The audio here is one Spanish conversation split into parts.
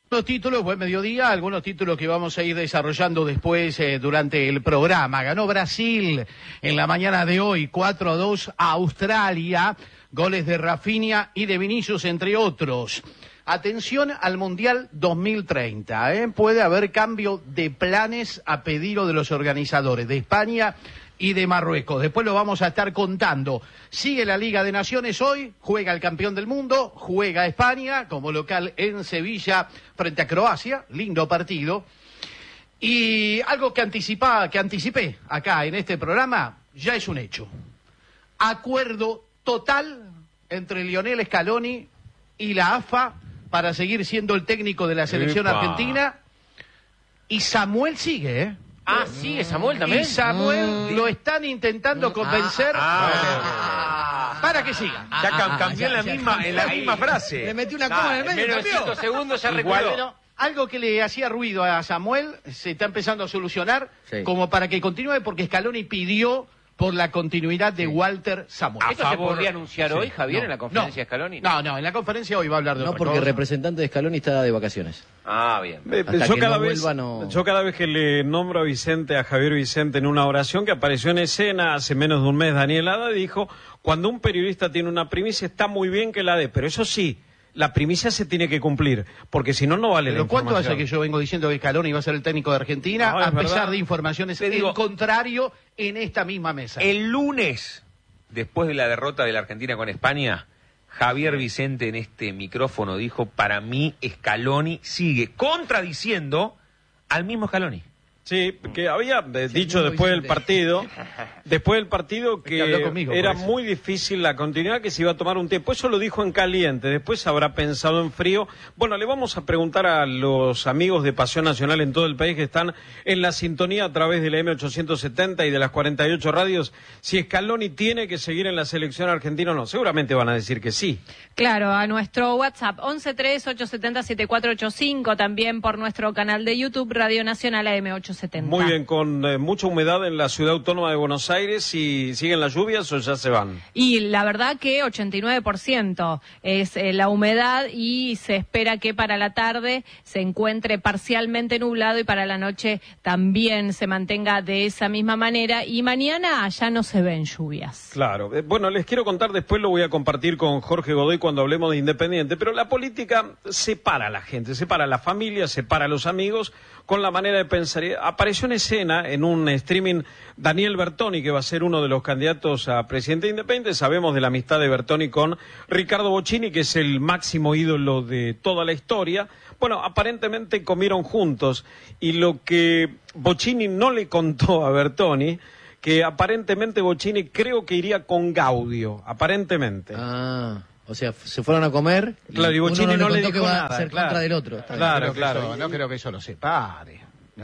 Los títulos, buen mediodía, algunos títulos que vamos a ir desarrollando después durante el programa. Ganó Brasil en la mañana de hoy, 4-2 a Australia, goles de Rafinha y de Vinicius, entre otros. Atención al Mundial 2030, puede haber cambio de planes a pedido de los organizadores de España y de Marruecos. Después lo vamos a estar contando. Sigue la Liga de Naciones hoy, juega el campeón del mundo, juega España como local en Sevilla frente a Croacia, lindo partido. Y algo que anticipé acá en este programa, ya es un hecho. Acuerdo total entre Lionel Scaloni y la AFA para seguir siendo el técnico de la selección argentina. Y Samuel sigue, Ah, sí, Samuel también. Y Samuel lo están intentando convencer para que siga. Ya cambió en la misma frase. Le metí una coma en el medio. Menos de 5 segundos ya recuerdo. Bueno, algo que le hacía ruido a Samuel se está empezando a solucionar, como para que continúe, porque Scaloni pidió por la continuidad de Walter Samuel. ¿Esto se podría anunciar hoy, Javier, en la conferencia de Scaloni? No, en la conferencia hoy va a hablar de otra porque cosa. el representante de Scaloni está de vacaciones. Ah, bien. Yo cada vez que le nombro a Javier Vicente en una oración que apareció en escena hace menos de un mes, Daniel Hada dijo, cuando un periodista tiene una primicia está muy bien que la dé, pero eso sí, la primicia se tiene que cumplir, porque si no, no vale la información. ¿Cuánto hace que yo vengo diciendo que Scaloni iba a ser el técnico de Argentina, a pesar de informaciones en contrario en esta misma mesa? El lunes, después de la derrota de la Argentina con España, Javier Vicente en este micrófono dijo, para mí Scaloni sigue contradiciendo al mismo Scaloni. Sí, que había dicho después del partido que era muy difícil la continuidad, que se iba a tomar un tiempo. Eso lo dijo en caliente, después habrá pensado en frío. Bueno, le vamos a preguntar a los amigos de Pasión Nacional en todo el país que están en la sintonía a través de la M870 y de las 48 radios, si Scaloni tiene que seguir en la selección argentina o no. Seguramente van a decir que sí. Claro, a nuestro WhatsApp 1138707485, también por nuestro canal de YouTube Radio Nacional AM870. Muy bien, con mucha humedad en la ciudad autónoma de Buenos Aires, ¿y siguen las lluvias o ya se van? Y la verdad que 89% es la humedad, y se espera que para la tarde se encuentre parcialmente nublado y para la noche también se mantenga de esa misma manera, y mañana ya no se ven lluvias. Claro, bueno, les quiero contar, después lo voy a compartir con Jorge Godoy cuando hablemos de Independiente, pero la política separa a la gente, separa a la familia, separa a los amigos con la manera de pensar. Apareció en escena en un streaming Daniel Bertoni, que va a ser uno de los candidatos a presidente independiente. Sabemos de la amistad de Bertoni con Ricardo Bocchini, que es el máximo ídolo de toda la historia. Bueno, aparentemente comieron juntos, y lo que Bocchini no le contó a Bertoni, que aparentemente Bocchini creo que iría con Gaudio, aparentemente. O sea, se fueron a comer. Claro, y Bocchini no le dijo que va nada, a ser contra del otro. Claro. No creo que eso lo separe.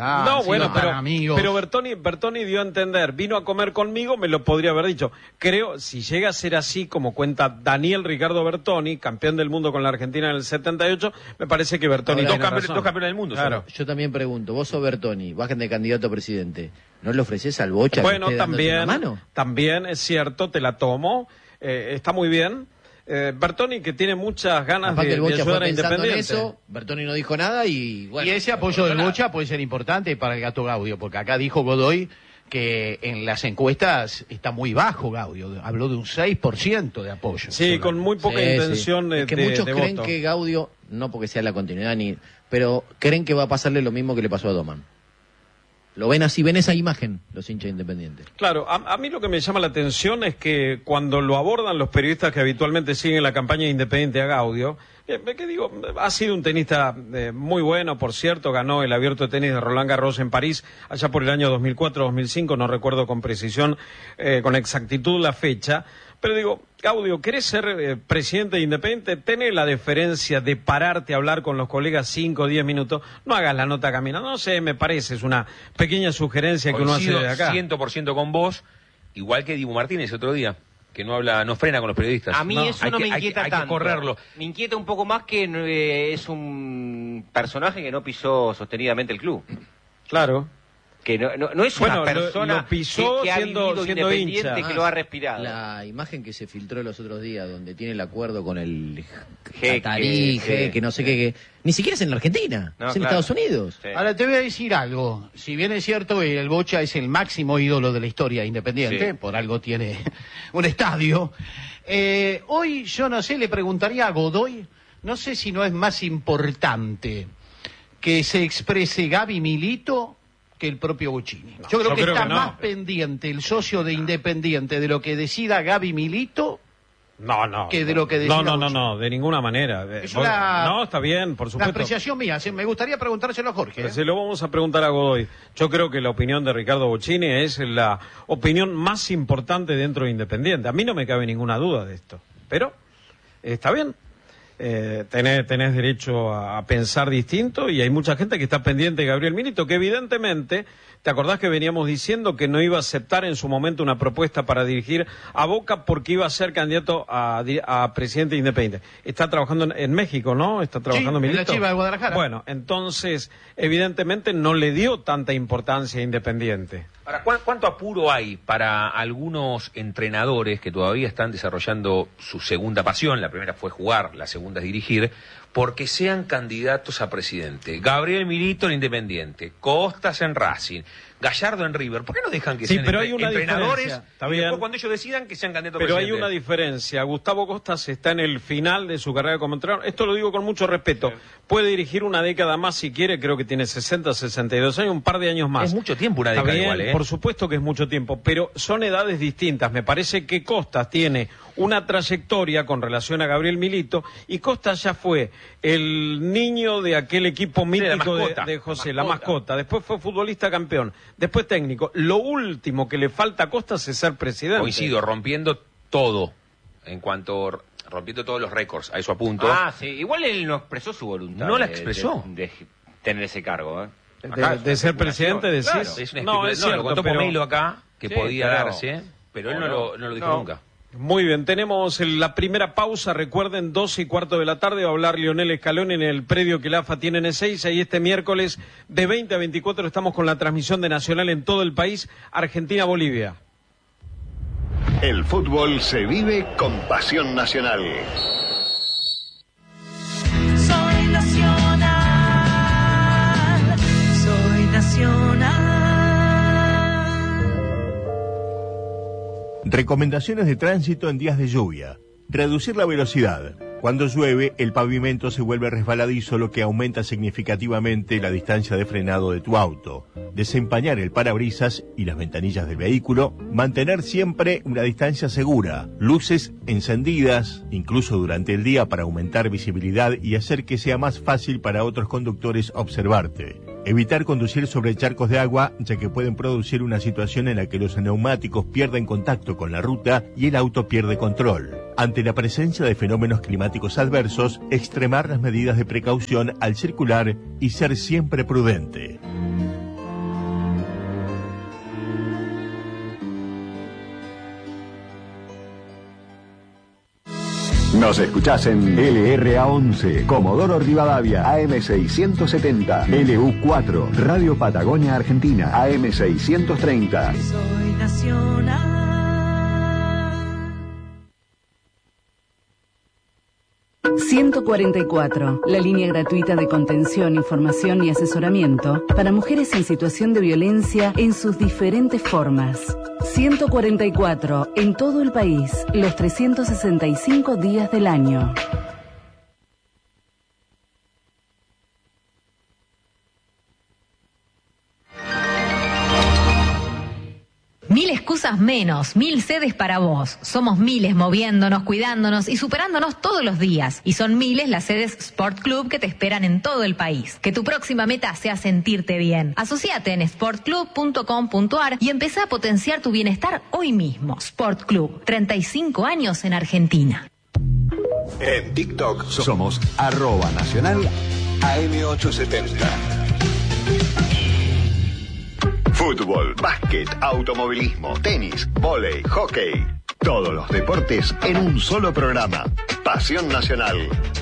Pero Bertoni dio a entender, vino a comer conmigo, me lo podría haber dicho. Creo, si llega a ser así, como cuenta Daniel Ricardo Bertoni, campeón del mundo con la Argentina en el 78, me parece que Bertoni dos campeones del mundo. Claro. Yo también pregunto, vos sos Bertoni, bajen de candidato a presidente, ¿no le ofreces al Bocha bueno, que esté dándote una mano? También es cierto, te la tomo, está muy bien. Bertoni, que tiene muchas ganas de ayudar a Independiente. Eso, Bertoni no dijo nada y bueno. Y ese apoyo del Bocha puede ser importante para el Gato Gaudio, porque acá dijo Godoy que en las encuestas está muy bajo Gaudio, habló de un 6% de apoyo. Sí, con muy poca intención de que muchos creen voto. que Gaudio, no porque sea la continuidad, pero creen que va a pasarle lo mismo que le pasó a Doman. Lo ven así, ven esa imagen los hinchas independientes. Claro, a mí lo que me llama la atención es que cuando lo abordan los periodistas que habitualmente siguen la campaña de Independiente a Gaudio, que digo, ha sido un tenista muy bueno, por cierto, ganó el Abierto de Tenis de Roland Garros en París allá por el año 2004-2005, no recuerdo con precisión, con exactitud la fecha. Pero digo, Gaudio, ¿querés ser presidente de Independiente? Tenés la deferencia de pararte a hablar con los colegas 5 o 10 minutos. No hagas la nota caminando. No sé, me parece, es una pequeña sugerencia que uno hace de acá. 100% con vos, igual que Dibu Martínez otro día, que no frena con los periodistas. A mí eso no me inquieta tanto. Hay que correrlo. Me inquieta un poco más que es un personaje que no pisó sostenidamente el club. Claro. que no es una persona lo pisó que ha siendo vivido Independiente, hincha. que lo ha respirado. La imagen que se filtró los otros días, donde tiene el acuerdo con el Jeque, catarí, que no sé qué, que ni siquiera es en la Argentina, No, es en claro. Estados Unidos. Sí. Ahora te voy a decir algo. Si bien es cierto, el Bocha es el máximo ídolo de la historia Independiente, Sí. por algo tiene un estadio. Hoy yo no sé, le preguntaría a Godoy, no sé si no es más importante que se exprese Gaby Milito que el propio Bocchini. Yo creo que está más pendiente el socio de Independiente de lo que decida Gaby Milito que de lo que decida Bocchini. No, de ninguna manera. No, está bien, por La supuesto. apreciación mía, me gustaría preguntárselo a Jorge. Se lo vamos a preguntar a Godoy. Yo creo que la opinión de Ricardo Bocchini es la opinión más importante dentro de Independiente. A mí no me cabe ninguna duda de esto. Pero está bien. Tenés derecho a pensar distinto y hay mucha gente que está pendiente de Gabriel Milito, que evidentemente, ¿te acordás que veníamos diciendo que no iba a aceptar en su momento una propuesta para dirigir a Boca porque iba a ser candidato a presidente independiente? Está trabajando en México, ¿no? Está trabajando Sí, en Milito. la Chiva de Guadalajara. Bueno, entonces, evidentemente no le dio tanta importancia a Independiente. Ahora, ¿cuánto apuro hay para algunos entrenadores que todavía están desarrollando su segunda pasión? La primera fue jugar, la segunda es dirigir, porque sean candidatos a presidente. Gabriel Milito en Independiente, Costas en Racing, Gallardo en River. ¿Por qué no dejan que Sí, sean pero hay una entrenadores diferencia. Está y bien. después cuando ellos decidan que sean candidatos a Pero hay presidente? una diferencia. Gustavo Costas está en el final de su carrera como entrenador. Esto lo digo con mucho respeto. Puede dirigir una década más si quiere. Creo que tiene 60, 62 años, un par de años más. Es mucho tiempo una Está década bien, igual, ¿eh? Por supuesto que es mucho tiempo, pero son edades distintas. Me parece que Costas tiene una trayectoria con relación a Gabriel Milito y Costas ya fue el niño de aquel equipo mítico de José, la mascota. Después fue futbolista campeón, después técnico. Lo último que le falta a Costas es ser presidente. Coincido, rompiendo todo, rompiendo todos los récords, a eso apunto. Ah, sí. Igual él no expresó su voluntad. ¿No la expresó? De tener ese cargo, ¿eh? De ser presidente, decís. Claro, es una No, es lo cierto, contó pero- Pomelo acá, que Sí, podía pero- darse, pero él no lo dijo nunca. Muy bien, tenemos la primera pausa, recuerden, 2:15 de la tarde, va a hablar Lionel Scaloni en el predio que la AFA tiene en Ezeiza y este miércoles de 20 a 24 estamos con la transmisión de Nacional en todo el país, Argentina-Bolivia. El fútbol se vive con pasión nacional. Soy nacional, soy nacional. Recomendaciones de tránsito en días de lluvia. Reducir la velocidad. Cuando llueve, el pavimento se vuelve resbaladizo, lo que aumenta significativamente la distancia de frenado de tu auto. Desempañar el parabrisas y las ventanillas del vehículo. Mantener siempre una distancia segura. Luces encendidas, incluso durante el día, para aumentar visibilidad y hacer que sea más fácil para otros conductores observarte. Evitar conducir sobre charcos de agua, ya que pueden producir una situación en la que los neumáticos pierden contacto con la ruta y el auto pierde control. Ante la presencia de fenómenos climáticos adversos, extremar las medidas de precaución al circular y ser siempre prudente. Nos escuchás en LRA11, Comodoro Rivadavia, AM670, LU4, Radio Patagonia Argentina, AM630. Soy nacional. 144, la línea gratuita de contención, información y asesoramiento para mujeres en situación de violencia en sus diferentes formas. 144, en todo el país, los 365 días del año. Mil excusas menos, 1000 sedes para vos. Somos miles moviéndonos, cuidándonos y superándonos todos los días. Y son miles las sedes Sport Club que te esperan en todo el país. Que tu próxima meta sea sentirte bien. Asociate en sportclub.com.ar y empezá a potenciar tu bienestar hoy mismo. Sport Club, 35 años en Argentina. En TikTok somos @nacional AM870. Fútbol, básquet, automovilismo, tenis, vóley, hockey. Todos los deportes en un solo programa. Pasión Nacional.